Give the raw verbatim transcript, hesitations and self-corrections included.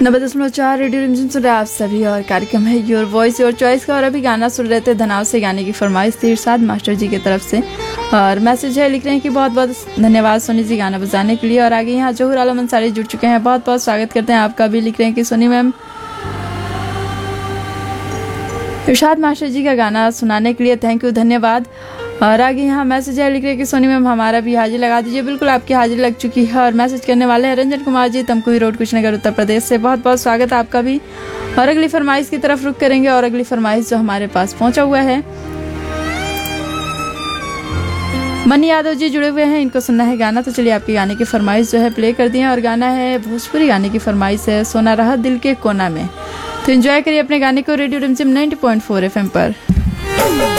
नब्बे दशमलव चार रेडियो रिमझिम सुन रहे आप सभी और कार्यक्रम है योर वॉइस योर चॉइस का। और अभी गाना सुन रहे थे धनाव से, गाने की फरमाइश थी इरशाद मास्टर जी की तरफ से। और मैसेज है, लिख रहे हैं कि बहुत बहुत धन्यवाद सोनी जी गाना बजाने के लिए। और आगे यहाँ जोहर आलम अंसारी जुड़ चुके हैं, बहुत बहुत स्वागत करते हैं आपका भी। लिख रहे हैं कि सोनी मैम इरशाद मास्टर जी का गाना सुनाने के लिए थैंक यू, धन्यवाद। और आगे यहाँ मैसेज है, लिख रहे हैं कि सोनी मैम हमारा भी हाजिर लगा दीजिए। बिल्कुल आपकी हाजिरी लग चुकी है। और मैसेज करने वाले हैं रंजन कुमार जी, तमकुही रोड, कुशीनगर, उत्तर प्रदेश से। बहुत बहुत स्वागत आपका भी। और अगली फरमाइश की तरफ रुख करेंगे। और अगली फरमाइश जो हमारे पास पहुंचा हुआ है, मनी यादव जी जुड़े हुए हैं, इनको सुनना है गाना। तो चलिए आपकी गाने की फरमाइश जो है प्ले कर दिए। और गाना है भोजपुरी गाने की फरमाइश है, सोना रहा दिल के कोना में। तो एंजॉय करिए अपने गाने को रेडियो रिमझिम नाइंटी पॉइंट फोर एफएम पर।